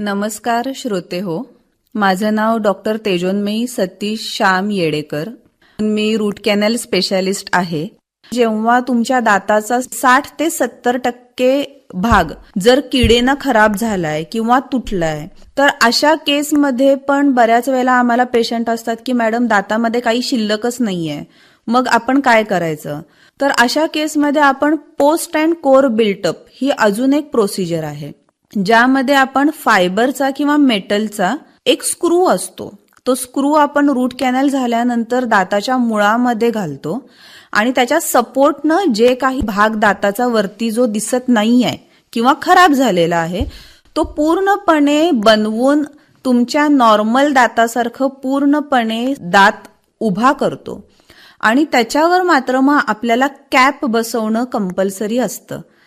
नमस्कार श्रोते हो, माझं नाव डॉक्टर तेजोन्मयी सतीश श्याम येडेकर. मी रूट कॅनल स्पेशालिस्ट आहे. जेव्हा तुमच्या दाताचा 60 ते 70% भाग जर किडेनं खराब झालाय किंवा तुटलाय, तर अशा केसमध्ये पण बऱ्याच वेळेला आम्हाला पेशंट असतात की मॅडम दातामध्ये काही शिल्लकच नाहीये, मग आपण काय करायचं. तर अशा केसमध्ये आपण पोस्ट अँड कोर बिल्टअप ही अजून एक प्रोसिजर आहे, ज्यामध्ये आपण फायबरचा किंवा मेटलचा एक स्क्रू असतो. तो स्क्रू आपण रूट कॅनल झाल्यानंतर दाताच्या मुळामध्ये घालतो आणि त्याच्या सपोर्टनं जे काही भाग दाताचा वरती जो दिसत नाहीये किंवा खराब झालेला आहे तो पूर्णपणे बनवून तुमच्या नॉर्मल दातासारखं पूर्णपणे दात उभा करतो. आणि त्याच्यावर मात्र मग आपल्याला कॅप बसवणं कंपल्सरी असतं.